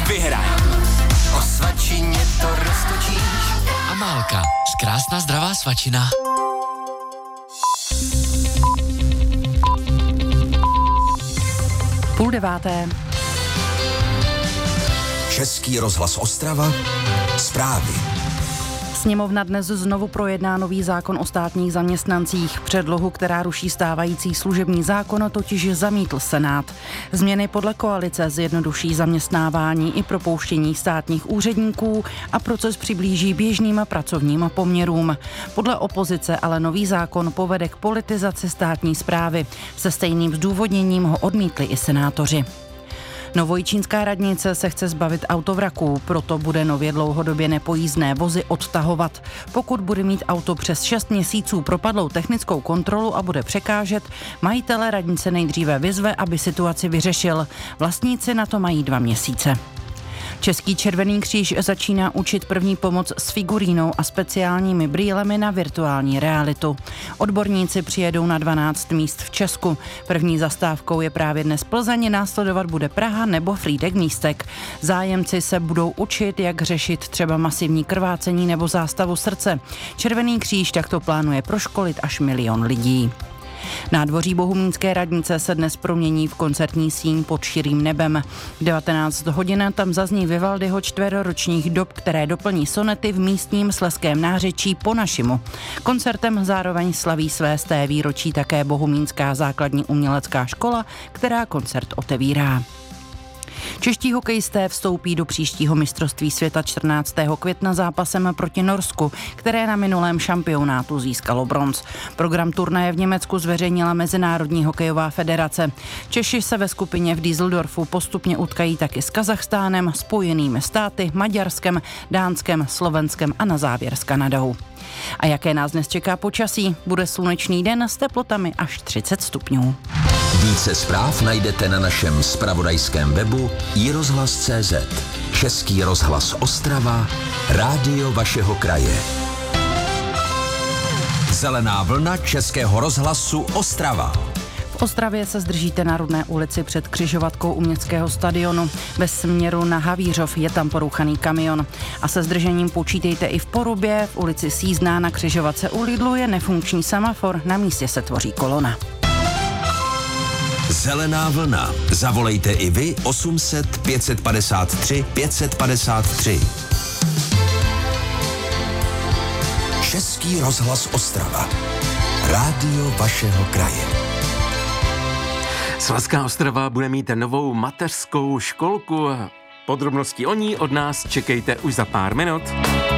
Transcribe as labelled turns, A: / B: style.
A: vyhraj.
B: O svačině to roztočíš.
A: Amálka, krásná zdravá svačina.
C: Půl deváté.
B: Český rozhlas Ostrava. Zprávy.
C: Sněmovna dnes znovu projedná nový zákon o státních zaměstnancích. Předlohu, která ruší stávající služební zákon, totiž zamítl Senát. Změny podle koalice zjednoduší zaměstnávání i propouštění státních úředníků a proces přiblíží běžným pracovním poměrům. Podle opozice ale nový zákon povede k politizaci státní správy. Se stejným zdůvodněním ho odmítli i senátoři. Novojičínská radnice se chce zbavit autovraků, proto bude nově dlouhodobě nepojízdné vozy odtahovat. Pokud bude mít auto přes 6 měsíců propadlou technickou kontrolu a bude překážet, majitele radnice nejdříve vyzve, aby situaci vyřešil. Vlastníci na to mají 2 měsíce. Český Červený kříž začíná učit první pomoc s figurínou a speciálními brýlemi na virtuální realitu. Odborníci přijedou na 12 míst v Česku. První zastávkou je právě dnes Plzeň, následovat bude Praha nebo Frýdek-Místek. Zájemci se budou učit, jak řešit třeba masivní krvácení nebo zástavu srdce. Červený kříž takto plánuje proškolit až 1 000 000 lidí. Nádvoří Bohumínské radnice se dnes promění v koncertní síň pod širým nebem. V 19 hodin tam zazní Vivaldiho 4ročních dob, které doplní sonety v místním slezském nářečí po našimu. Koncertem zároveň slaví své 100. výročí také Bohumínská základní umělecká škola, která koncert otevírá. Čeští hokejisté vstoupí do příštího mistrovství světa 14. května zápasem proti Norsku, které na minulém šampionátu získalo bronz. Program turnaje v Německu zveřejnila Mezinárodní hokejová federace. Češi se ve skupině v Düsseldorfu postupně utkají taky s Kazachstánem, Spojenými státy, Maďarskem, Dánskem, Slovenskem a na závěr s Kanadou. A jaké nás dnes čeká počasí? Bude slunečný den s teplotami až 30 stupňů.
B: Více zpráv najdete na našem zpravodajském webu iRozhlas.cz. Český rozhlas Ostrava, rádio vašeho kraje. Zelená vlna Českého rozhlasu Ostrava.
C: V Ostravě se zdržíte na Rudné ulici před křižovatkou u městského stadionu. Ve směru na Havířov je tam porouchaný kamion. A se zdržením počítejte i v Porubě, v ulici Sízná na křižovatce u Lidlu je nefunkční semafor, na místě se tvoří kolona.
B: Zelená vlna. Zavolejte i vy 800 553 553. Český rozhlas Ostrava. Rádio vašeho kraje.
D: Slezská Ostrava bude mít novou mateřskou školku. Podrobnosti o ní od nás čekejte už za pár minut.